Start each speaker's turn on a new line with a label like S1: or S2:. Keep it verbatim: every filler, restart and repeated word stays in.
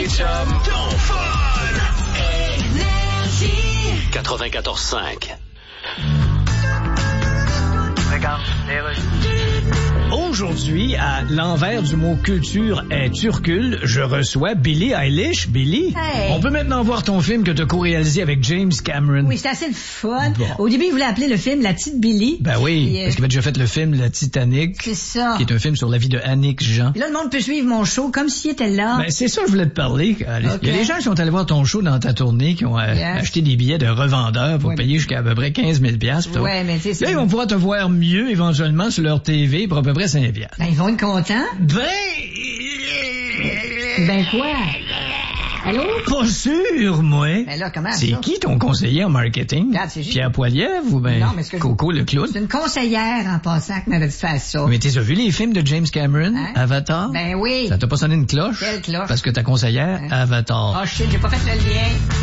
S1: les chums. Ton fun!
S2: Énergie.
S3: quatre-vingt-quatorze cinq.
S4: Regarde, les rues.
S5: Aujourd'hui, à l'envers du mot culture et turcule, je reçois Billie Eilish. Billie,
S6: Hey.
S5: on peut maintenant voir ton film que tu as co-réalisé avec James Cameron.
S6: Oui, c'est assez le fun.
S5: Bon.
S6: Au début, il voulait appeler le film La Petite Billie.
S5: Ben oui,
S6: Puis, euh,
S5: parce qu'il avait déjà fait le film Le Titanic,
S6: C'est ça.
S5: qui est un film sur la vie de Annick Jean.
S6: Puis là, le monde peut suivre mon show comme s'il était là.
S5: Ben, c'est ça que je voulais te parler. Il
S6: Ok.
S5: y a des gens qui sont allés voir ton show dans ta tournée, qui ont euh,
S6: Yes.
S5: acheté des billets de revendeurs pour
S6: Ouais,
S5: payer jusqu'à à peu près quinze mille dollars.
S6: Ouais, mais tu sais,
S5: Là,
S6: c'est-
S5: ils vont pouvoir te voir mieux éventuellement sur leur T V pour à peu près cinq dollars.
S6: Ben, ils vont être contents.
S5: Ben...
S6: Ben quoi? Allô?
S5: Pas sûr, moi.
S6: Ben là, comment
S5: C'est
S6: ça?
S5: qui ton conseiller en marketing?
S6: Regarde, c'est juste-
S5: Pierre Poilievre ou ben
S6: Non, mais ce que je-
S5: Coco le clown?
S6: C'est une conseillère en passant qui m'avait dit faire ça.
S5: Mais t'as vu les films de James Cameron?
S6: Hein?
S5: Avatar?
S6: Ben oui.
S5: Ça t'a pas sonné une cloche?
S6: Quelle cloche?
S5: Parce que ta conseillère,
S6: Hein?
S5: Avatar.
S6: Oh shit, j'ai pas fait le lien.